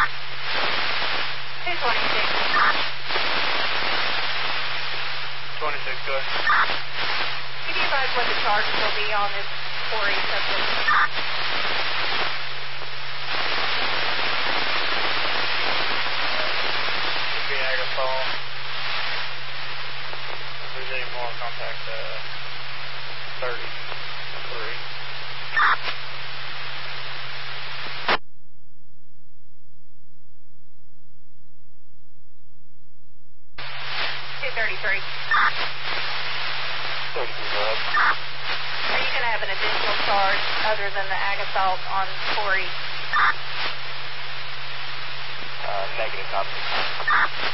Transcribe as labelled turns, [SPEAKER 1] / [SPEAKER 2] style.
[SPEAKER 1] 226.
[SPEAKER 2] 26, good.
[SPEAKER 1] Can you advise what the charges will be on this 4 subject?
[SPEAKER 2] Should be Agathol. If there's any more, contact 33.
[SPEAKER 1] 233.
[SPEAKER 2] 33, go ahead.
[SPEAKER 1] Are you going to have an additional charge other than the ag assault on Corey?
[SPEAKER 2] Negative, copy.